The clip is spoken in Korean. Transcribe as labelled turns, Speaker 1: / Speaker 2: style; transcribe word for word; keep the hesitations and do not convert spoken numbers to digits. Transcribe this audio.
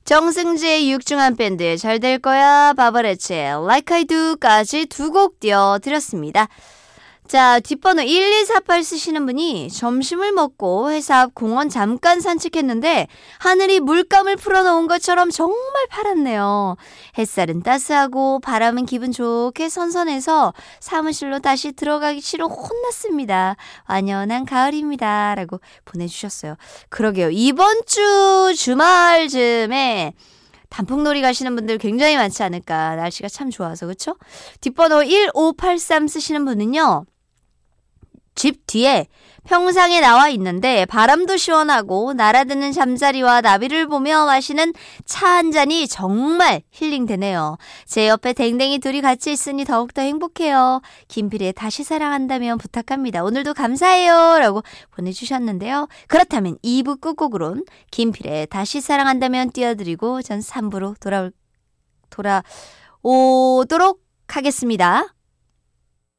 Speaker 1: 정승재의 육중한 밴드의 잘 될 거야, 바바레츠의 Like I Do까지 두 곡 띄워드렸습니다. 자, 뒷번호 일이사팔 쓰시는 분이 점심을 먹고 회사 앞 공원 잠깐 산책했는데 하늘이 물감을 풀어놓은 것처럼 정말 파랗네요. 햇살은 따스하고 바람은 기분 좋게 선선해서 사무실로 다시 가기 싫어 혼났습니다. 완연한 가을입니다. 라고 보내주셨어요. 그러게요. 이번 주 주말쯤에 단풍놀이 가시는 분들 굉장히 많지 않을까. 날씨가 참 좋아서 그렇죠? 뒷번호 일오팔삼 쓰시는 분은요. 집 뒤에 평상에 나와 있는데 바람도 시원하고 날아드는 잠자리와 나비를 보며 마시는 차 한 잔이 정말 힐링되네요. 제 옆에 댕댕이 둘이 같이 있으니 더욱더 행복해요. 김필의 다시 사랑한다면 부탁합니다. 오늘도 감사해요. 라고 보내주셨는데요. 그렇다면 이 부 끝곡으론 김필의 다시 사랑한다면 띄워드리고 전 삼 부로 돌아올, 돌아오도록 하겠습니다.